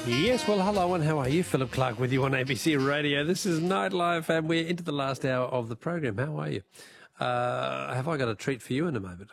Yes, well, hello and how are you? Philip Clark with you on ABC Radio. This is Nightlife and we're into the last hour of the program. How are you? Have I got a treat for you in a moment?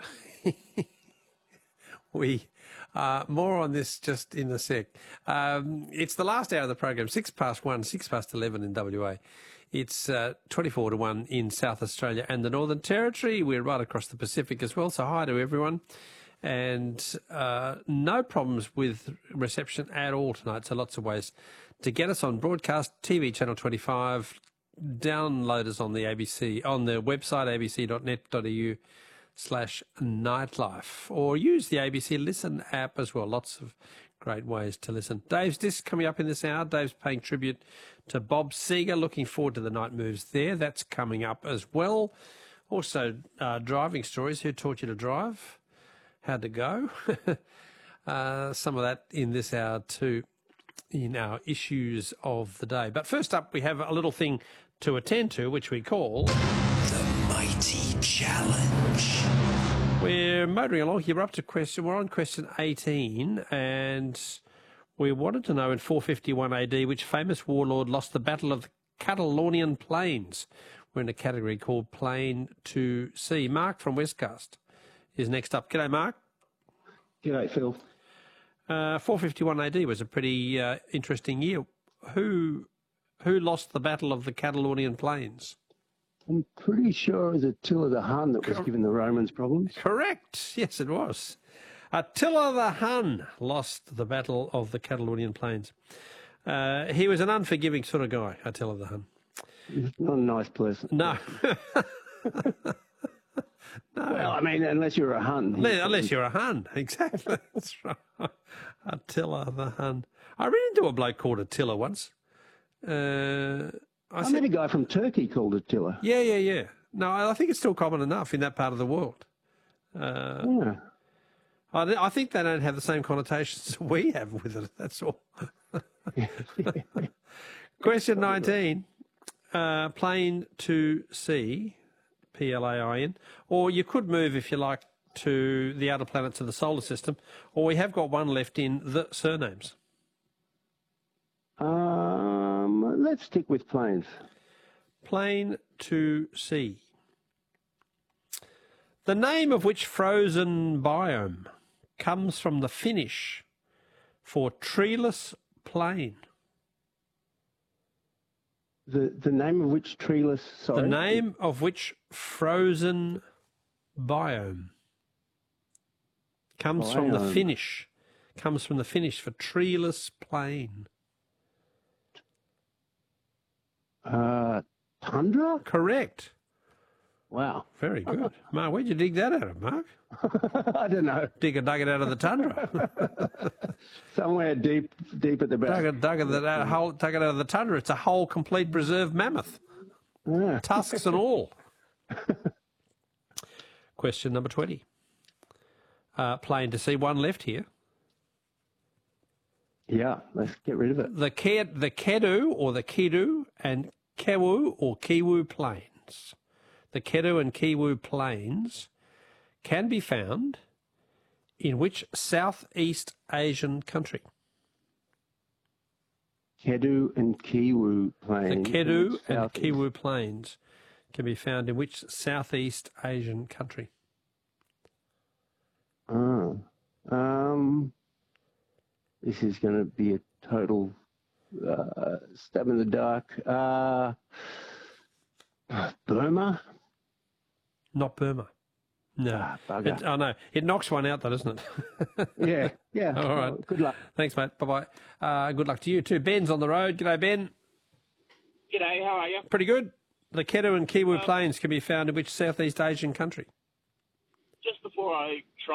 More on this just in a sec. It's the last hour of the program, 1:06, 11 in WA. It's 24 to 1 in South Australia and the Northern Territory. We're right across the Pacific as well, so hi to everyone. And no problems with reception at all tonight, so lots of ways to get us on broadcast, TV channel 25, download us on the ABC, on the website abc.net.au/nightlife, or use the ABC Listen app as well. Lots of great ways to listen. Dave's Disc coming up in this hour. Dave's paying tribute to Bob Seger. Looking forward to the night moves there. That's coming up as well. Also, driving stories. Who taught you to drive? How'd it go? Some of that in this hour too, in our issues of the day. But first up, we have a little thing to attend to, which we call The Mighty Challenge. We're motoring along here. We're on question 18, and we wanted to know in 451 AD which famous warlord lost the Battle of the Catalonian Plains. We're in a category called Plain to Sea. Mark from Westcast is next up. G'day, Mark. G'day, Phil. 451 AD was a pretty interesting year. Who lost the Battle of the Catalonian Plains? I'm pretty sure it was Attila the Hun that was giving the Romans problems. Correct. Yes, it was. Attila the Hun lost the Battle of the Catalonian Plains. He was an unforgiving sort of guy, Attila the Hun. He's not a nice person. No. No. Well, I mean, unless you're a Hun. Unless you're a Hun, exactly. That's right. Attila the Hun. I ran into a bloke called Attila once. I met a guy from Turkey called Attila. Yeah. No, I think it's still common enough in that part of the world. Yeah. I think they don't have the same connotations we have with it, that's all. Question 19. Plain to sea. Plain, or you could move, if you like, to the outer planets of the solar system, or we have got one left in the surnames. Let's stick with plains. Plain to sea. The name of which frozen biome comes from the Finnish for treeless plain. The name of which treeless, sorry? The name of which frozen biome comes from the Finnish. Comes from the Finnish for treeless plain. Tundra? Correct. Wow. Very good. Mark, where'd you dig that out of, Mark? I don't know. Dug it out of the tundra. Somewhere deep at the back. Dug it out of the tundra. It's a whole complete preserved mammoth. Yeah. Tusks and all. Question number 20. Plain to see, one left here. Yeah, let's get rid of it. The Kedu or the Kidu and Kewu or Kiwu plains. The Kedu and Kiwu plains can be found in which Southeast Asian country? Kedu and Kiwu plains. The Kedu and Kiwu plains can be found in which Southeast Asian country? This is going to be a total stab in the dark. Burma? Not Burma. No. Bugger. I know. It knocks one out, though, doesn't Yeah. All right. Well, good luck. Thanks, mate. Bye-bye. Good luck to you too. Ben's on the road. G'day, Ben. G'day, how are you? Pretty good. The Kedu and Kiwu plains can be found in which Southeast Asian country? Just before I try